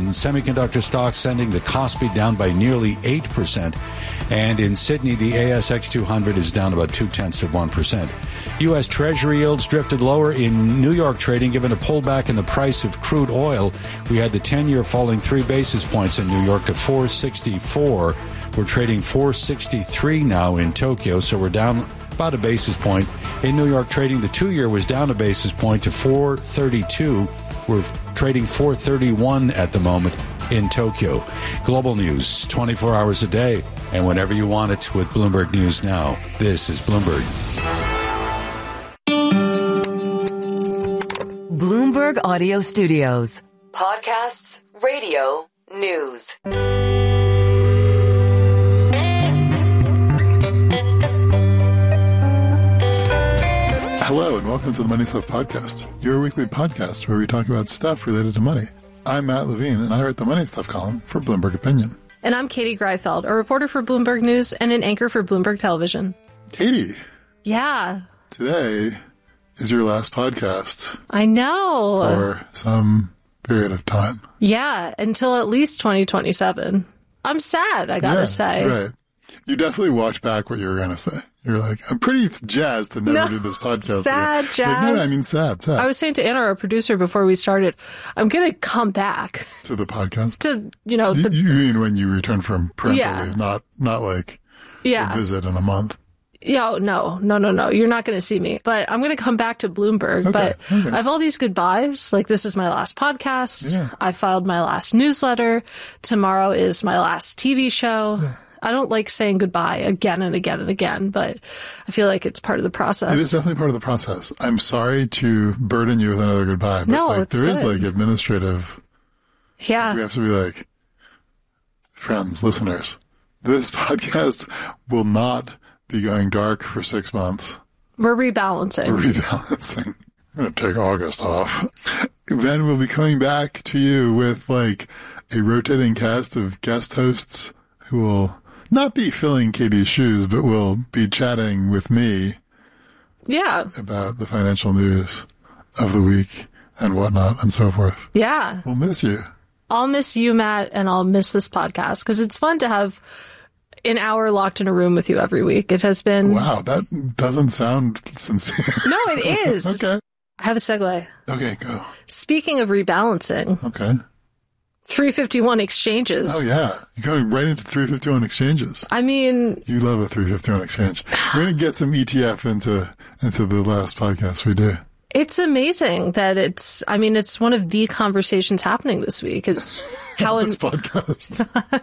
London, semiconductor stocks sending the Kospi down by nearly 8%. And in Sydney, the ASX 200 is down about 0.2%. U.S. Treasury yields drifted lower in New York trading, given a pullback in the price of crude oil. We had the 10-year falling 3 basis points in New York to 464. We're trading 463 now in Tokyo, so we're down about a basis point. In New York trading, the 2-year was down a basis point to 432. We're trading 431 at the moment in Tokyo. Global news 24 hours a day and whenever you want it with Bloomberg News Now. This is Bloomberg. Bloomberg Audio Studios. Podcasts, radio, news. Hello and welcome to the Money Stuff Podcast, your weekly podcast where we talk about stuff related to money. I'm Matt Levine and I write the Money Stuff column for Bloomberg Opinion. And I'm Katie Greifeld, a reporter for Bloomberg News and an anchor for Bloomberg Television. Katie. Yeah. Today is your last podcast. I know. For some period of time. Yeah, until at least 2027. I'm sad, I gotta say. Right. You definitely watched back what you were going to say. You're like, I'm pretty jazzed to never do this podcast. Sad, jazz. Like, no, I mean sad. I was saying to Anna, our producer, before we started, I'm going to come back. To the podcast? To, you know. You mean when you return from parental leave, not like a visit in a month. Yeah, no. You're not going to see me. But I'm going to come back to Bloomberg. Okay. I have all these goodbyes. Like, this is my last podcast. Yeah. I filed my last newsletter. Tomorrow is my last TV show. Yeah. I don't like saying goodbye again and again and again, but I feel like it's part of the process. It is definitely part of the process. I'm sorry to burden you with another goodbye, but there is administrative. Yeah. We have to be like, friends, listeners, this podcast will not be going dark for 6 months. We're rebalancing. I'm going to take August off. Then we'll be coming back to you with like a rotating cast of guest hosts who will not be filling Katie's shoes, but will be chatting with me. Yeah. About the financial news of the week and whatnot and so forth. Yeah. We'll miss you. I'll miss you, Matt, and I'll miss this podcast because it's fun to have an hour locked in a room with you every week. It has been... Wow, that doesn't sound sincere. No, it is. Okay. I have a segue. Okay, go. Speaking of rebalancing. Okay. 351 exchanges. Oh, yeah. You're going right into 351 exchanges. I mean... You love a 351 exchange. We're going to get some ETF into the last podcast we do. It's amazing that it's one of the conversations happening this week is how this podcast.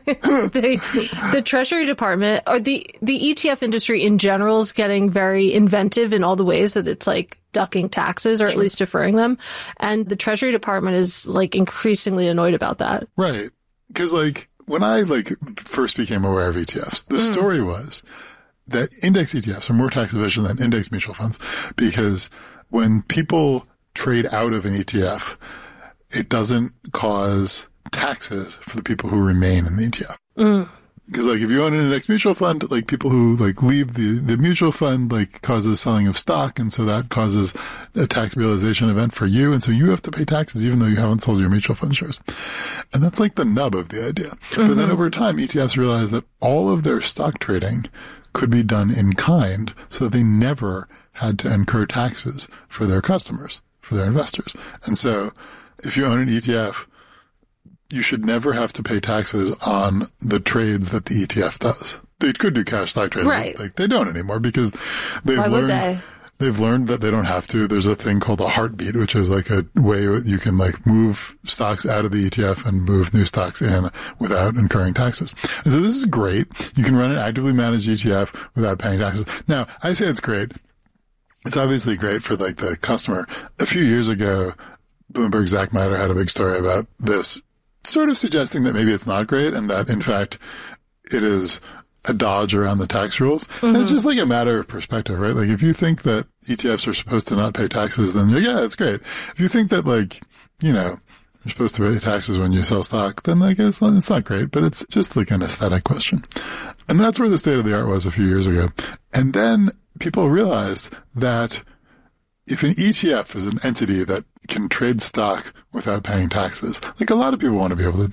the Treasury Department or the ETF industry in general is getting very inventive in all the ways that it's like ducking taxes or at least deferring them. And the Treasury Department is like increasingly annoyed about that. Right. Because like when I first became aware of ETFs, the story was that index ETFs are more tax efficient than index mutual funds because when people trade out of an ETF, it doesn't cause taxes for the people who remain in the ETF. Because if you own an index mutual fund, people who leave the mutual fund causes selling of stock, and so that causes a tax realization event for you, and so you have to pay taxes even though you haven't sold your mutual fund shares. And that's the nub of the idea. But then over time, ETFs realize that all of their stock trading could be done in kind, so that they never had to incur taxes for their customers, for their investors. And so if you own an ETF, you should never have to pay taxes on the trades that the ETF does. They could do cash stock trades, right? But they don't anymore because they've learned that they don't have to. There's a thing called a heartbeat, which is a way you can move stocks out of the ETF and move new stocks in without incurring taxes. And so this is great. You can run an actively managed ETF without paying taxes. Now, I say it's great. It's obviously great for the customer. A few years ago, Bloomberg's Zach Meider had a big story about this, sort of suggesting that maybe it's not great and that in fact it is a dodge around the tax rules. And it's just a matter of perspective, right? If you think that ETFs are supposed to not pay taxes, then yeah, it's great. If you think that you're supposed to pay taxes when you sell stock, then it's not great, but it's just an aesthetic question. And that's where the state of the art was a few years ago. And then people realized that if an ETF is an entity that can trade stock without paying taxes, a lot of people want to be able to